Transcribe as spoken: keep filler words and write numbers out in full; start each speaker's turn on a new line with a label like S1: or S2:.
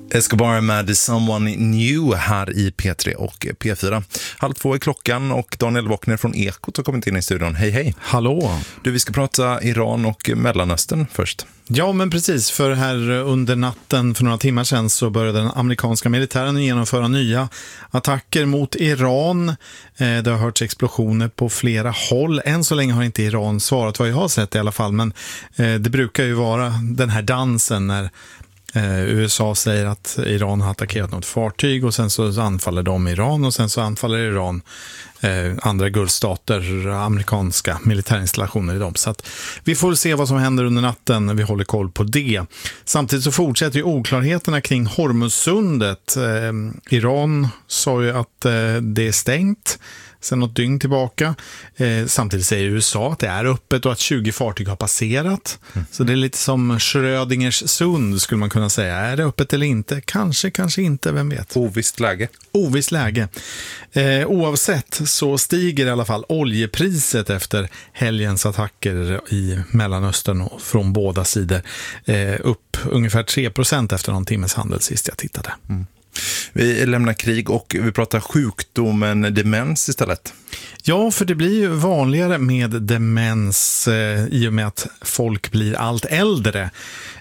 S1: Escobar med Someone New här i P tre och P fyra. Halv två är klockan och Daniel Wockner från Ekot har kommit in i studion. Hej hej.
S2: Hallå.
S1: Du, vi ska prata Iran och Mellanöstern först.
S2: Ja, men precis. För här under natten för några timmar sedan så började den amerikanska militären genomföra nya attacker mot Iran. Det har hörts explosioner på flera håll. Än så länge har inte Iran svarat vad jag har sett i alla fall. Men det brukar ju vara den här dansen när U S A säger att Iran har attackerat något fartyg och sen så anfaller de Iran och sen så anfaller Iran eh, andra gulfstater, amerikanska militärinstallationer i dem. Så att vi får se vad som händer under natten, vi håller koll på det. Samtidigt så fortsätter ju oklarheterna kring Hormuzsundet. Eh, Iran sa ju att eh, det är stängt sen något dygn tillbaka. Eh, samtidigt säger U S A att det är öppet och att tjugo fartyg har passerat. Mm. Så det är lite som Schrödingers sund skulle man kunna säga. Är det öppet eller inte? Kanske, kanske inte, vem vet.
S1: Ovisst läge.
S2: Ovisst läge. Eh, oavsett så stiger i alla fall oljepriset efter helgens attacker i Mellanöstern och från båda sidor. Eh, upp ungefär tre procent efter någon timmes handel sist jag tittade.
S1: Mm. Vi lämnar krig och vi pratar sjukdomen demens istället.
S2: Ja, för det blir ju vanligare med demens eh, i och med att folk blir allt äldre.